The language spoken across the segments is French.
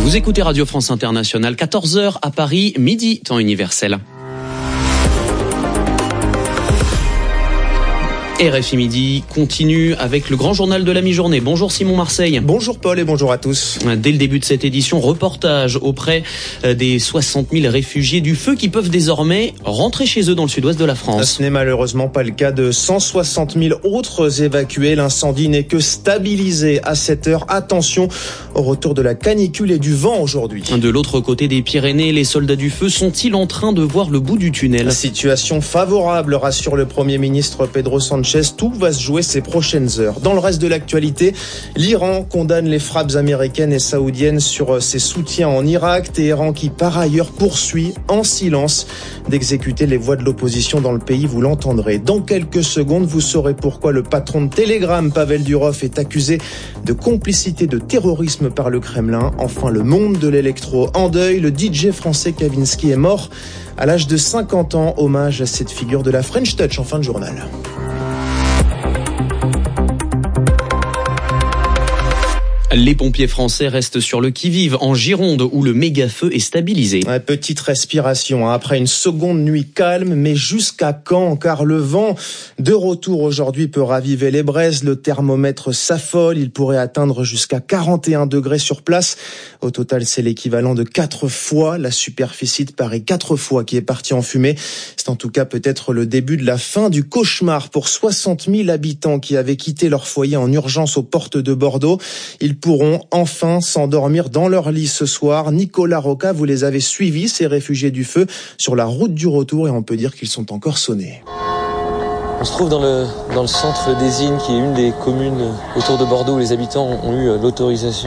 Vous écoutez Radio France Internationale, 14h à Paris, midi, temps universel. RFI Midi continue avec le grand journal de la mi-journée. Bonjour Simon Marseille. Bonjour Paul et bonjour à tous. Dès le début de cette édition, reportage auprès des 60 000 réfugiés du feu qui peuvent désormais rentrer chez eux dans le sud-ouest de la France. Ce n'est malheureusement pas le cas de 160 000 autres évacués. L'incendie n'est que stabilisé à cette heure. Attention au retour de la canicule et du vent aujourd'hui. De l'autre côté des Pyrénées, les soldats du feu sont-ils en train de voir le bout du tunnel ? Situation favorable, rassure le Premier ministre Pedro Sánchez. Tout va se jouer ces prochaines heures. Dans le reste de l'actualité, l'Iran condamne les frappes américaines et saoudiennes sur ses soutiens en Irak. Téhéran qui par ailleurs poursuit en silence d'exécuter les voix de l'opposition dans le pays. Vous l'entendrez. Dans quelques secondes, vous saurez pourquoi le patron de Telegram, Pavel Durov, est accusé de complicité de terrorisme par le Kremlin. Enfin, le monde de l'électro en deuil. Le DJ français Kavinsky est mort à l'âge de 50 ans. Hommage à cette figure de la French Touch en fin de journal. Les pompiers français restent sur le qui-vive en Gironde où le méga-feu est stabilisé. Petite respiration après une seconde nuit calme, mais jusqu'à quand ? Car le vent de retour aujourd'hui peut raviver les braises. Le thermomètre s'affole, il pourrait atteindre jusqu'à 41 degrés sur place. Au total, c'est l'équivalent de 4 fois la superficie de Paris, 4 fois qui est partie en fumée. C'est en tout cas peut-être le début de la fin du cauchemar pour 60 000 habitants qui avaient quitté leur foyer en urgence aux portes de Bordeaux. Ils pourront enfin s'endormir dans leur lit ce soir. Nicolas Roca, vous les avez suivis, ces réfugiés du feu, sur la route du retour, et on peut dire qu'ils sont encore sonnés. On se trouve dans le centre des Innes, qui est une des communes autour de Bordeaux où les habitants ont eu l'autorisation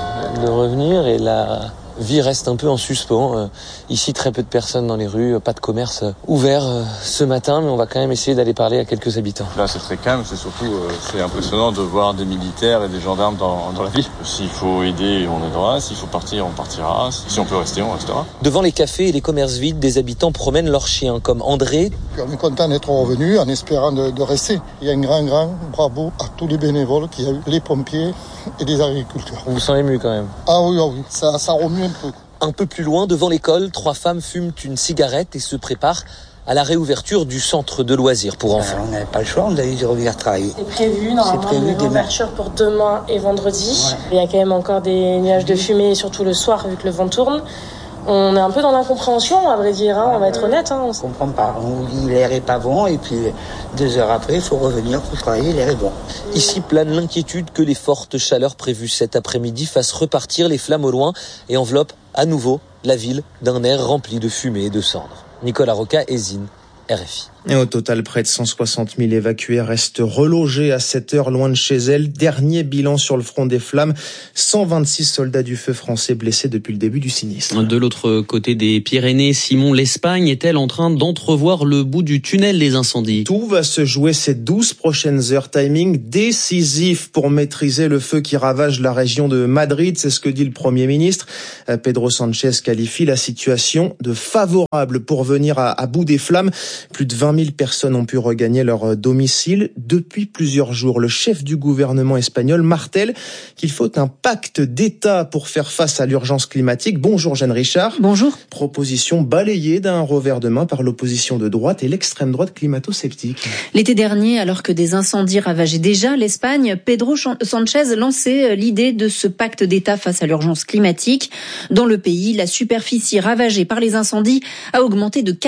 de revenir, et la vie reste un peu en suspens. Ici, très peu de personnes dans les rues, pas de commerce ouvert ce matin, mais on va quand même essayer d'aller parler à quelques habitants. Là, c'est très calme, c'est surtout c'est impressionnant de voir des militaires et des gendarmes dans la ville. S'il faut aider, on aidera. S'il faut partir, on partira. Si on peut rester, on restera. Devant les cafés et les commerces vides, des habitants promènent leurs chiens, comme André. On est content d'être revenus en espérant de rester. Il y a un grand bravo à tous les bénévoles qu'il y a eu, les pompiers et les agriculteurs. On vous sent ému quand même. Ah oui, ça remue un peu. Un peu plus loin, devant l'école, 3 femmes fument une cigarette et se préparent à la réouverture du centre de loisirs pour enfants. On n'avait pas le choix, on avait dû revenir travailler. C'est prévu normalement une réouverture pour demain et vendredi. Ouais. Il y a quand même encore des nuages de fumée, surtout le soir vu que le vent tourne. On est un peu dans l'incompréhension, à vrai dire, on va être honnête. On ne comprend pas. On dit l'air est pas bon et puis 2 heures après, il faut revenir pour travailler, l'air est bon. Ici plane l'inquiétude que les fortes chaleurs prévues cet après-midi fassent repartir les flammes au loin et enveloppent à nouveau la ville d'un air rempli de fumée et de cendres. Nicolas Roca, Zine, RFI. Et au total, près de 160 000 évacués restent relogés à cette heure loin de chez elles. Dernier bilan sur le front des flammes, 126 soldats du feu français blessés depuis le début du sinistre. De l'autre côté des Pyrénées, Simon, l'Espagne est-elle en train d'entrevoir le bout du tunnel des incendies ? Tout va se jouer ces 12 prochaines heures. Timing décisif pour maîtriser le feu qui ravage la région de Madrid. C'est ce que dit le Premier ministre. Pedro Sánchez qualifie la situation de favorable pour venir à bout des flammes. Plus de 20 000 personnes ont pu regagner leur domicile depuis plusieurs jours. Le chef du gouvernement espagnol martèle qu'il faut un pacte d'État pour faire face à l'urgence climatique. Bonjour Jeanne Richard. Bonjour. Proposition balayée d'un revers de main par l'opposition de droite et l'extrême droite climato-sceptique. L'été dernier, alors que des incendies ravageaient déjà l'Espagne, Pedro Sánchez lançait l'idée de ce pacte d'État face à l'urgence climatique. Dans le pays, la superficie ravagée par les incendies a augmenté de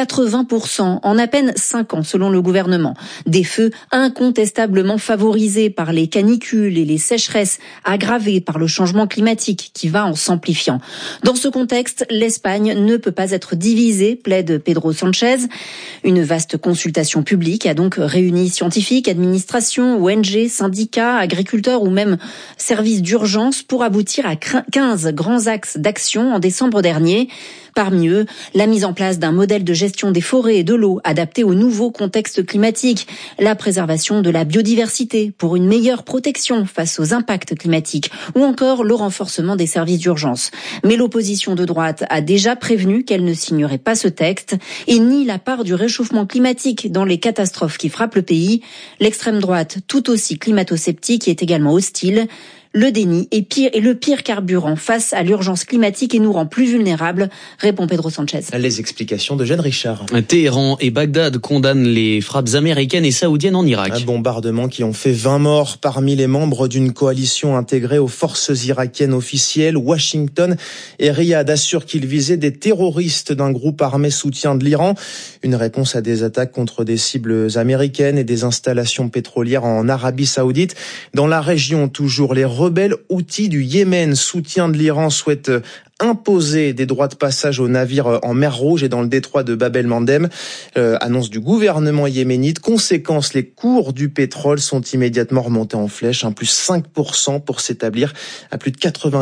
80% en à peine 5 ans, selon le gouvernement. Des feux incontestablement favorisés par les canicules et les sécheresses, aggravés par le changement climatique qui va en s'amplifiant. Dans ce contexte, l'Espagne ne peut pas être divisée, plaide Pedro Sánchez. Une vaste consultation publique a donc réuni scientifiques, administrations, ONG, syndicats, agriculteurs ou même services d'urgence pour aboutir à 15 grands axes d'action en décembre dernier. Parmi eux, la mise en place d'un modèle de gestion des forêts et de l'eau adapté au nouveau contexte climatique, la préservation de la biodiversité pour une meilleure protection face aux impacts climatiques ou encore le renforcement des services d'urgence. Mais l'opposition de droite a déjà prévenu qu'elle ne signerait pas ce texte et nie la part du réchauffement climatique dans les catastrophes qui frappent le pays. L'extrême droite, tout aussi climato-sceptique, est également hostile. Le déni est le pire carburant face à l'urgence climatique et nous rend plus vulnérables, répond Pedro Sanchez. Les explications de Jeanne Richard. Téhéran et Bagdad condamnent les frappes américaines et saoudiennes en Irak. Un bombardement qui ont fait 20 morts parmi les membres d'une coalition intégrée aux forces irakiennes officielles. Washington et Riyad assurent qu'ils visaient des terroristes d'un groupe armé soutien de l'Iran. Une réponse à des attaques contre des cibles américaines et des installations pétrolières en Arabie Saoudite. Dans la région, toujours, les rebelles houthis du Yémen, soutien de l'Iran, souhaitent imposer des droits de passage aux navires en mer Rouge et dans le détroit de Bab el-Mandeb. Annonce du gouvernement yéménite. Conséquence, les cours du pétrole sont immédiatement remontés en flèche, plus 5% pour s'établir à plus de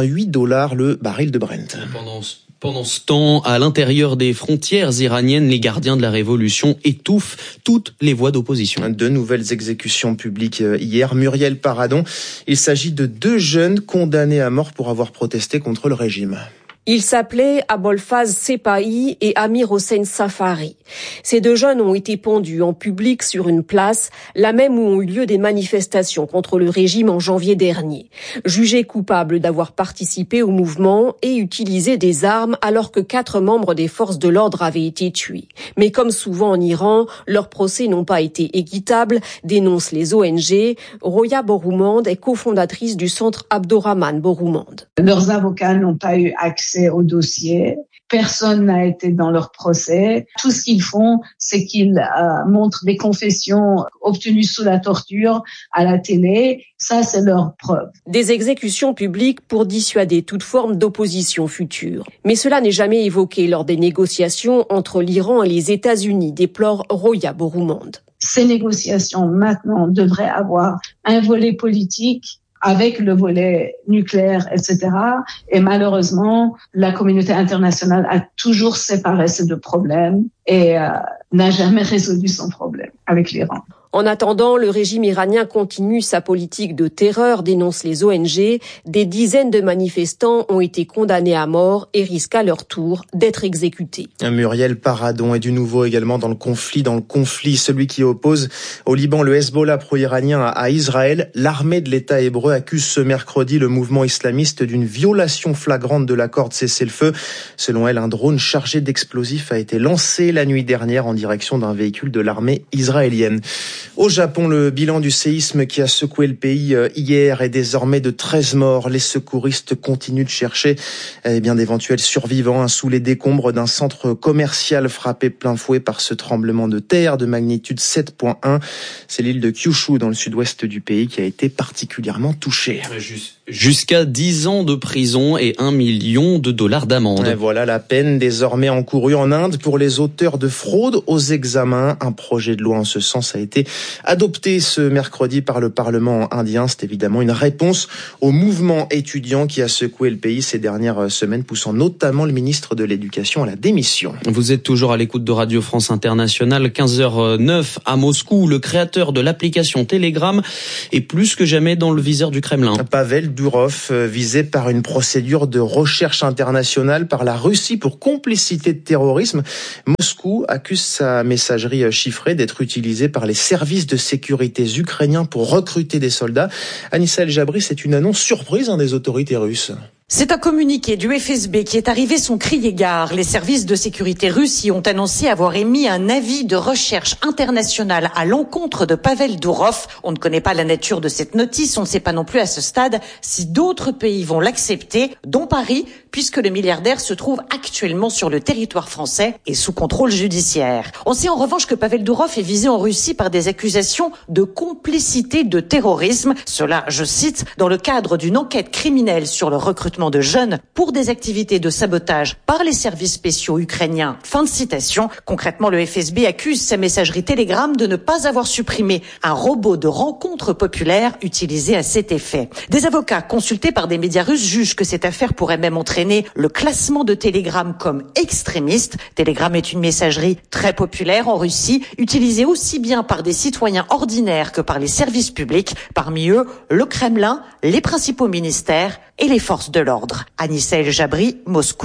$88 le baril de Brent. Pendant ce temps, à l'intérieur des frontières iraniennes, les gardiens de la révolution étouffent toutes les voix d'opposition. De nouvelles exécutions publiques hier. Muriel Paradon, il s'agit de 2 jeunes condamnés à mort pour avoir protesté contre le régime. Ils s'appelaient Abolfaz Sepahi et Amir Hossein Safari. Ces 2 jeunes ont été pendus en public sur une place, la même où ont eu lieu des manifestations contre le régime en janvier dernier. Jugés coupables d'avoir participé au mouvement et utilisé des armes alors que 4 membres des forces de l'ordre avaient été tués. Mais comme souvent en Iran, leurs procès n'ont pas été équitables, dénoncent les ONG. Roya Boroumand est cofondatrice du centre Abdurrahman Boroumand. Leurs avocats n'ont pas eu accès au dossier. Personne n'a été dans leur procès. Tout ce qu'ils font, c'est qu'ils montrent des confessions obtenues sous la torture à la télé. Ça, c'est leur preuve. Des exécutions publiques pour dissuader toute forme d'opposition future. Mais cela n'est jamais évoqué lors des négociations entre l'Iran et les États-Unis, déplore Roya Boroumand. Ces négociations, maintenant, devraient avoir un volet politique avec le volet nucléaire, etc. Et malheureusement, la communauté internationale a toujours séparé ces 2 problèmes et n'a jamais résolu son problème avec l'Iran. En attendant, le régime iranien continue sa politique de terreur, dénoncent les ONG. Des dizaines de manifestants ont été condamnés à mort et risquent à leur tour d'être exécutés. Muriel Paradon est du nouveau également dans le conflit, celui qui oppose au Liban le Hezbollah pro-iranien à Israël. L'armée de l'État hébreu accuse ce mercredi le mouvement islamiste d'une violation flagrante de l'accord de cessez-le-feu. Selon elle, un drone chargé d'explosifs a été lancé la nuit dernière en direction d'un véhicule de l'armée israélienne. Au Japon, le bilan du séisme qui a secoué le pays hier est désormais de 13 morts. Les secouristes continuent de chercher d'éventuels survivants sous les décombres d'un centre commercial frappé plein fouet par ce tremblement de terre de magnitude 7.1. C'est l'île de Kyushu dans le sud-ouest du pays qui a été particulièrement touchée. Jusqu'à 10 ans de prison et $1 million d'amende. Et voilà la peine désormais encourue en Inde pour les auteurs de fraude aux examens. Un projet de loi en ce sens a été adopté ce mercredi par le Parlement indien. C'est évidemment une réponse au mouvement étudiant qui a secoué le pays ces dernières semaines, poussant notamment le ministre de l'Éducation à la démission. Vous êtes toujours à l'écoute de Radio France Internationale, 15h09 à Moscou. Le créateur de l'application Telegram est plus que jamais dans le viseur du Kremlin. Pavel Durov, visé par une procédure de recherche internationale par la Russie pour complicité de terrorisme. Moscou accuse sa messagerie chiffrée d'être utilisée par les services de sécurité ukrainiens pour recruter des soldats. Anissa El Jabri, c'est une annonce surprise des autorités russes. C'est un communiqué du FSB qui est arrivé son crier gare. Les services de sécurité russes y ont annoncé avoir émis un avis de recherche internationale à l'encontre de Pavel Durov. On ne connaît pas la nature de cette notice, on ne sait pas non plus à ce stade si d'autres pays vont l'accepter, dont Paris, puisque le milliardaire se trouve actuellement sur le territoire français et sous contrôle judiciaire. On sait en revanche que Pavel Durov est visé en Russie par des accusations de complicité de terrorisme. Cela, je cite, dans le cadre d'une enquête criminelle sur le recrutement de jeunes pour des activités de sabotage par les services spéciaux ukrainiens. Fin de citation. Concrètement, le FSB accuse sa messagerie Telegram de ne pas avoir supprimé un robot de rencontre populaire utilisé à cet effet. Des avocats consultés par des médias russes jugent que cette affaire pourrait même entraîner le classement de Telegram comme extrémiste. Telegram est une messagerie très populaire en Russie, utilisée aussi bien par des citoyens ordinaires que par les services publics, parmi eux le Kremlin, les principaux ministères et les forces de l'ordre. Anissa El Jabri, Moscou,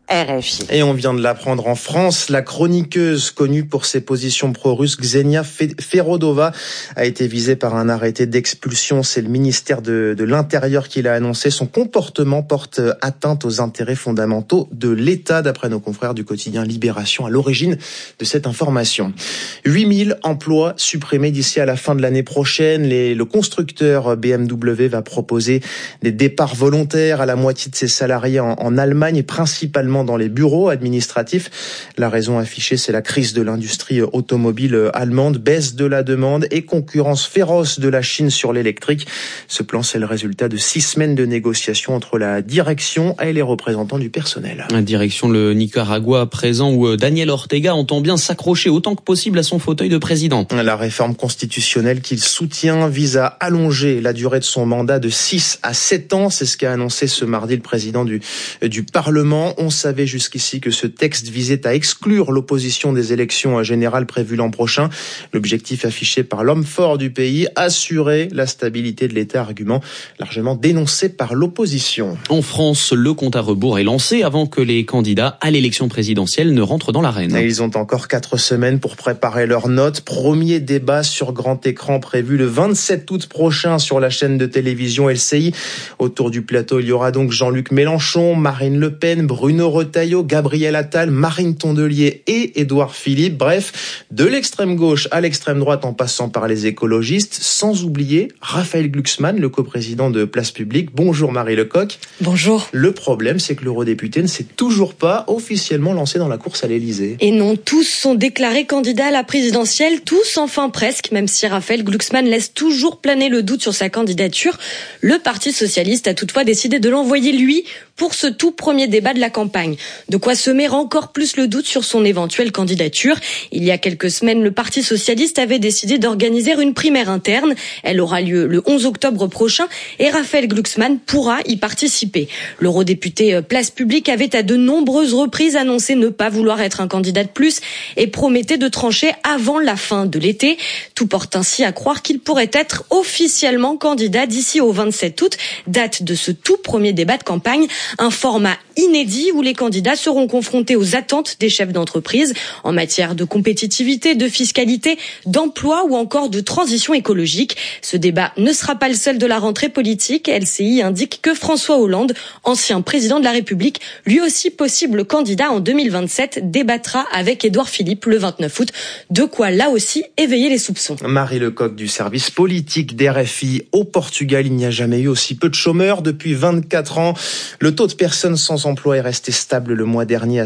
RFI. Et on vient de l'apprendre en France, la chroniqueuse connue pour ses positions pro-russes, Ksenia Ferodova, a été visée par un arrêté d'expulsion. C'est le ministère de l'Intérieur qui l'a annoncé. Son comportement porte atteinte aux intérêts fondamentaux de l'État, d'après nos confrères du quotidien Libération, à l'origine de cette information. 8000 emplois supprimés d'ici à la fin de l'année prochaine. Le constructeur BMW va proposer des départs volontaires à la moitié de ses salariés en Allemagne et principalement dans les bureaux administratifs. La raison affichée, c'est la crise de l'industrie automobile allemande, baisse de la demande et concurrence féroce de la Chine sur l'électrique. Ce plan, c'est le résultat de 6 semaines de négociations entre la direction et les représentants du personnel. Direction le Nicaragua à présent, où Daniel Ortega entend bien s'accrocher autant que possible à son fauteuil de président. La réforme constitutionnelle qu'il soutient vise à allonger la durée de son mandat de 6 à 7 ans. C'est ce qu'a annoncé ce mardi le président du Parlement. On savait jusqu'ici que ce texte visait à exclure l'opposition des élections générales prévues l'an prochain. L'objectif affiché par l'homme fort du pays, assurer la stabilité de l'État, argument largement dénoncé par l'opposition. En France, le compte à rebours est lancé avant que les candidats à l'élection présidentielle ne rentrent dans l'arène. Et ils ont encore 4 semaines pour préparer leurs notes. Premier débat sur grand écran prévu le 27 août prochain sur la chaîne de télévision LCI. Autour du plateau, il y aura donc Jean-Luc Mélenchon, Marine Le Pen, Bruno Retailleau, Gabriel Attal, Marine Tondelier et Édouard Philippe. Bref, de l'extrême gauche à l'extrême droite en passant par les écologistes, sans oublier Raphaël Glucksmann, le coprésident de Place Publique. Bonjour Marie Lecoq. Bonjour. Le problème, c'est que l'eurodéputé ne s'est toujours pas officiellement lancé dans la course à l'Elysée. Et non, tous sont déclarés candidats à la présidentielle, tous enfin presque, même si Raphaël Glucksmann laisse toujours planer le doute sur sa candidature. Le Parti socialiste a toutefois décidé de l'envoyer lui pour ce tout premier débat de la campagne. De quoi semer encore plus le doute sur son éventuelle candidature. Il y a quelques semaines, le Parti socialiste avait décidé d'organiser une primaire interne. Elle aura lieu le 11 octobre prochain et Raphaël Glucksmann pourra y participer. L'eurodéputé Place Publique avait à de nombreuses reprises annoncé ne pas vouloir être un candidat de plus et promettait de trancher avant la fin de l'été. Tout porte ainsi à croire qu'il pourrait être officiellement candidat d'ici au 27 août, date de ce tout premier débat de campagne. Un format inédit où les candidats seront confrontés aux attentes des chefs d'entreprise en matière de compétitivité, de fiscalité, d'emploi ou encore de transition écologique. Ce débat ne sera pas le seul de la rentrée politique. LCI indique que François Hollande, ancien président de la République, lui aussi possible candidat en 2027, débattra avec Édouard Philippe le 29 août. De quoi là aussi éveiller les soupçons. Marie Lecoq du service politique d'RFI. Au Portugal, il n'y a jamais eu aussi peu de chômeurs depuis 24 ans. Le taux de personnes sans emploi est resté stable le mois dernier à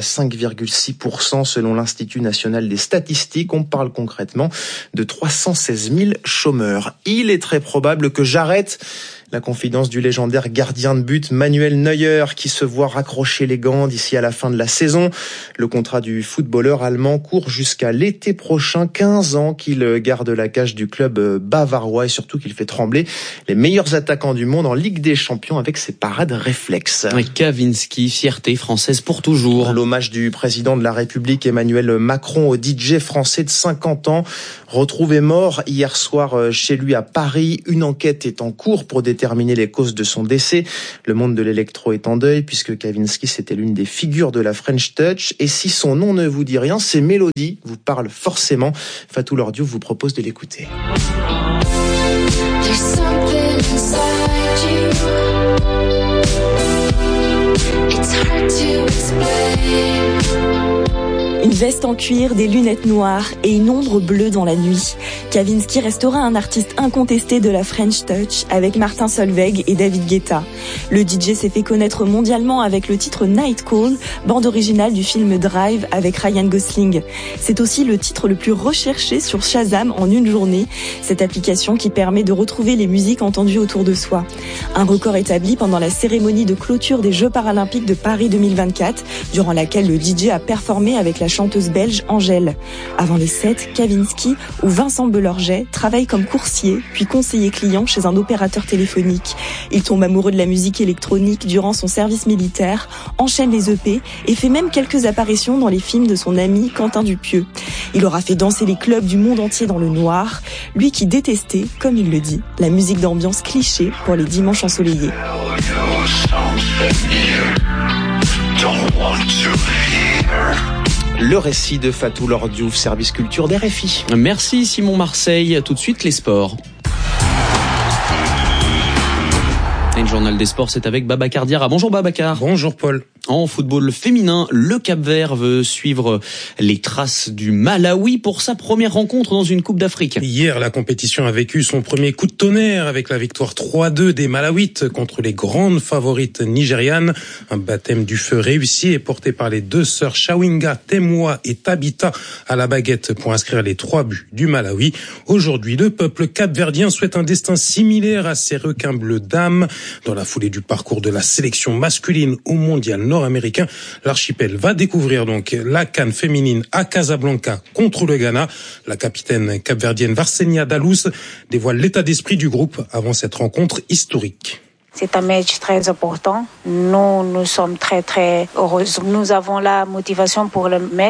5,6% selon l'Institut national des statistiques. On parle concrètement de 316 000 chômeurs. Il est très probable que j'arrête. La confidence du légendaire gardien de but Manuel Neuer qui se voit raccrocher les gants d'ici à la fin de la saison. Le contrat du footballeur allemand court jusqu'à l'été prochain. 15 ans qu'il garde la cage du club bavarois et surtout qu'il fait trembler les meilleurs attaquants du monde en Ligue des Champions avec ses parades réflexes. Kavinsky, fierté française pour toujours. L'hommage du président de la République Emmanuel Macron au DJ français de 50 ans retrouvé mort hier soir chez lui à Paris. Une enquête est en cours pour déterminer les causes de son décès. Le monde de l'électro est en deuil puisque Kavinsky c'était l'une des figures de la French Touch et si son nom ne vous dit rien, ses mélodies vous parlent forcément. Fatou Lordiou vous propose de l'écouter. Une veste en cuir, des lunettes noires et une ombre bleue dans la nuit. Kavinsky restera un artiste incontesté de la French Touch avec Martin Solveig et David Guetta. Le DJ s'est fait connaître mondialement avec le titre Night Call, bande originale du film Drive avec Ryan Gosling. C'est aussi le titre le plus recherché sur Shazam en une journée, cette application qui permet de retrouver les musiques entendues autour de soi. Un record établi pendant la cérémonie de clôture des Jeux paralympiques de Paris 2024, durant laquelle le DJ a performé avec la chanteuse belge Angèle. Avant les sets, Kavinsky ou Vincent Belorget travaille comme coursier, puis conseiller client chez un opérateur téléphonique. Il tombe amoureux de la musique électronique durant son service militaire, enchaîne les EP et fait même quelques apparitions dans les films de son ami Quentin Dupieux. Il aura fait danser les clubs du monde entier dans le noir, lui qui détestait, comme il le dit, la musique d'ambiance cliché pour les dimanches ensoleillés. Le récit de Fatou Lord Diouf, service culture d'RFI. Merci Simon Marseille. Tout de suite les sports. Et le journal des sports, c'est avec Babacar Diarra. Bonjour Babacar. Bonjour Paul. En football féminin, le Cap-Vert veut suivre les traces du Malawi pour sa première rencontre dans une Coupe d'Afrique. Hier, la compétition a vécu son premier coup de tonnerre avec la victoire 3-2 des Malawites contre les grandes favorites nigérianes. Un baptême du feu réussi et porté par les deux sœurs Chawinga, Temwa et Tabita à la baguette pour inscrire les 3 buts du Malawi. Aujourd'hui, le peuple capverdien souhaite un destin similaire à ses requins bleus dames. Dans la foulée du parcours de la sélection masculine au mondial nord-américain, l'archipel va découvrir donc la CAN féminine à Casablanca contre le Ghana. La capitaine capverdienne Varsenia Dalous dévoile l'état d'esprit du groupe avant cette rencontre historique. C'est un match très important. Nous sommes très, très heureux. Nous avons la motivation pour le match.